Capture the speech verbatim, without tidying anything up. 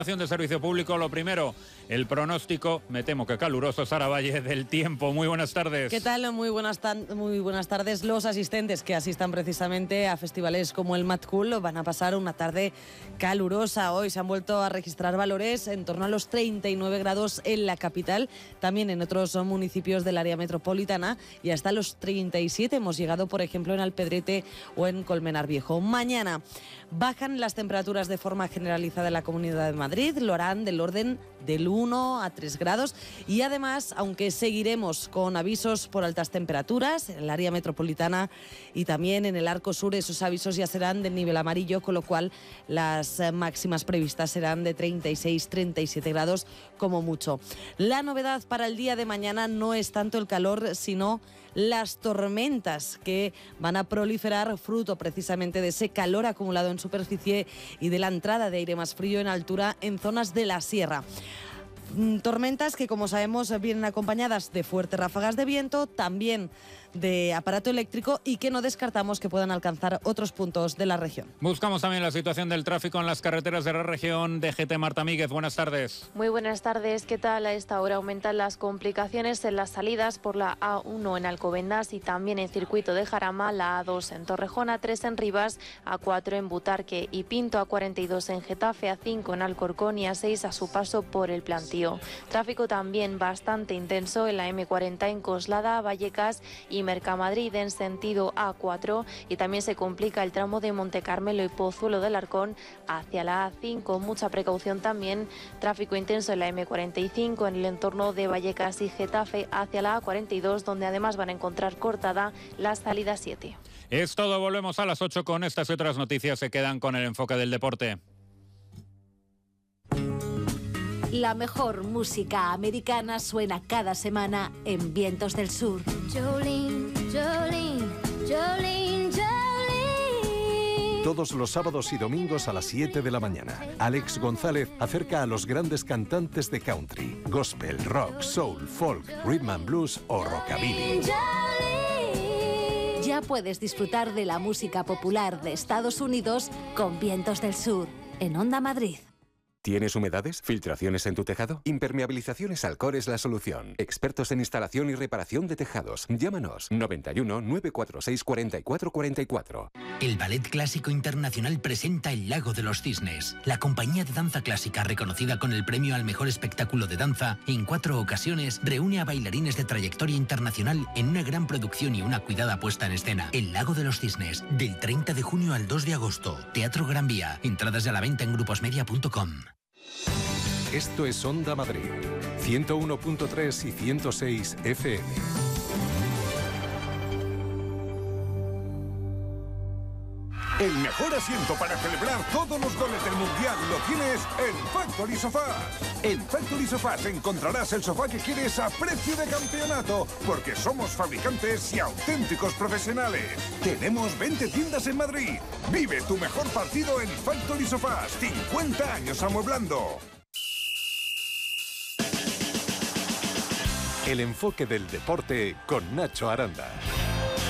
De servicio público, lo primero, el pronóstico, me temo que caluroso, Sara Valle, del tiempo. Muy buenas tardes. ¿Qué tal? Muy buenas, muy buenas tardes. Los asistentes que asistan precisamente a festivales como el Mad Cool van a pasar una tarde calurosa. Hoy se han vuelto a registrar valores en torno a los treinta y nueve grados en la capital, también en otros municipios del área metropolitana, y hasta los treinta y siete hemos llegado, por ejemplo, en Alpedrete o en Colmenar Viejo. Mañana bajan las temperaturas de forma generalizada en la Comunidad de Madrid. Madrid lo harán del orden del uno a tres grados y además, aunque seguiremos con avisos por altas temperaturas en el área metropolitana y también en el arco sur, esos avisos ya serán del nivel amarillo, con lo cual las máximas previstas serán de treinta y seis a treinta y siete grados como mucho. La novedad para el día de mañana no es tanto el calor, sino las tormentas que van a proliferar fruto precisamente de ese calor acumulado en superficie y de la entrada de aire más frío en altura en zonas de la sierra. Tormentas que, como sabemos, vienen acompañadas de fuertes ráfagas de viento, también de aparato eléctrico, y que no descartamos que puedan alcanzar otros puntos de la región. Buscamos también la situación del tráfico en las carreteras de la región. D G T, Marta Míguez, buenas tardes. Muy buenas tardes. ¿Qué tal? A esta hora aumentan las complicaciones en las salidas por la A uno en Alcobendas y también en Circuito de Jarama, la A dos en Torrejón, A tres en Rivas, A cuatro en Butarque y Pinto, A cuarenta y dos en Getafe, A cinco en Alcorcón y A seis a su paso por el Plantío. Tráfico también bastante intenso en la eme cuarenta en Coslada, Vallecas y Mercamadrid en sentido A cuatro, y también se complica el tramo de Montecarmelo y Pozuelo del Arcón hacia la A cinco. Mucha precaución también, tráfico intenso en la eme cuarenta y cinco en el entorno de Vallecas y Getafe hacia la A cuarenta y dos, donde además van a encontrar cortada la salida siete. Es todo, volvemos a las ocho con estas y otras noticias. Se quedan con el enfoque del deporte. La mejor música americana suena cada semana en Vientos del Sur. Jolene, Jolene, Jolene, Jolene. Todos los sábados y domingos a las siete de la mañana, Alex González acerca a los grandes cantantes de country, gospel, rock, soul, folk, rhythm and blues o rockabilly. Ya puedes disfrutar de la música popular de Estados Unidos con Vientos del Sur en Onda Madrid. ¿Tienes humedades? ¿Filtraciones en tu tejado? Impermeabilizaciones Alcor es la solución. Expertos en instalación y reparación de tejados. Llámanos noventa y uno, nueve cuatro seis, cuarenta y cuatro cuarenta y cuatro. El Ballet Clásico Internacional presenta El Lago de los Cisnes. La compañía de danza clásica, reconocida con el premio al mejor espectáculo de danza, en cuatro ocasiones reúne a bailarines de trayectoria internacional en una gran producción y una cuidada puesta en escena. El Lago de los Cisnes, del treinta de junio al dos de agosto. Teatro Gran Vía. Entradas a la venta en gruposmedia punto com. Esto es Onda Madrid, ciento uno punto tres y ciento seis F M. El mejor asiento para celebrar todos los goles del Mundial lo tienes en Factory Sofás. En Factory Sofás encontrarás el sofá que quieres a precio de campeonato, porque somos fabricantes y auténticos profesionales. Tenemos veinte tiendas en Madrid. Vive tu mejor partido en Factory Sofás. cincuenta años amueblando. El enfoque del deporte con Nacho Aranda.